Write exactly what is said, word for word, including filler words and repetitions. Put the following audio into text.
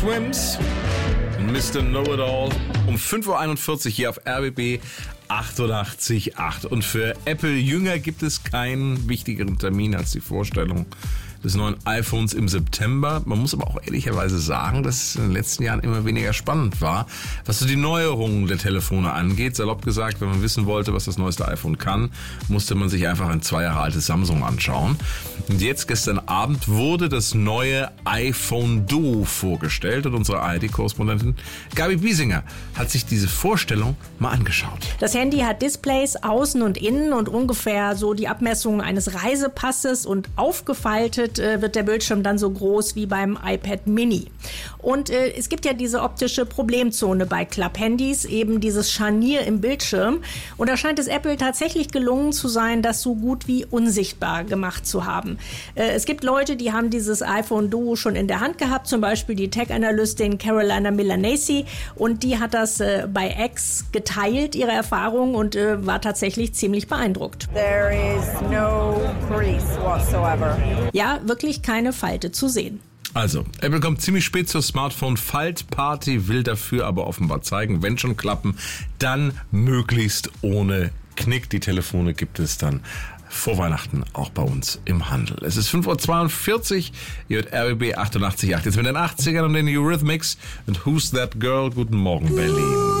Swims, Mister Know-It-All, um fünf Uhr einundvierzig hier auf R B B achtundachtzig Komma acht. Und für Apple-Jünger gibt es keinen wichtigeren Termin als die Vorstellung des neuen iPhones im September. Man muss aber auch ehrlicherweise sagen, dass es in den letzten Jahren immer weniger spannend war, was so die Neuerungen der Telefone angeht. Salopp gesagt, wenn man wissen wollte, was das neueste iPhone kann, musste man sich einfach ein zwei Jahre altes Samsung anschauen. Und jetzt, gestern Abend, wurde das neue iPhone Duo vorgestellt und unsere A R D-Korrespondentin Gabi Biesinger hat sich diese Vorstellung mal angeschaut. Das Handy hat Displays außen und innen und ungefähr so die Abmessungen eines Reisepasses, und aufgefaltet äh, wird der Bildschirm dann so groß wie beim iPad Mini. Und äh, es gibt ja diese optische Problemzone bei Klapphandys, eben dieses Scharnier im Bildschirm. Und da scheint es Apple tatsächlich gelungen zu sein, das so gut wie unsichtbar gemacht zu haben. Äh, es gibt Leute, die haben dieses iPhone Duo schon in der Hand gehabt, zum Beispiel die Tech-Analystin Carolina Milanesi, und die hat das äh, bei X geteilt, ihre Erfahrung, und äh, war tatsächlich ziemlich beeindruckt. There is no crease whatsoever. Ja, wirklich keine Falte zu sehen. Also, Apple kommt ziemlich spät zur Smartphone-Faltparty, will dafür aber offenbar zeigen, wenn schon klappen, dann möglichst ohne Knick. Die Telefone gibt es dann vor Weihnachten auch bei uns im Handel. Es ist fünf Uhr zweiundvierzig, ihr hört R B B achtundachtzig Komma acht. Jetzt mit den achtzigern und den Eurythmics und Who's That Girl? Guten Morgen, Berlin.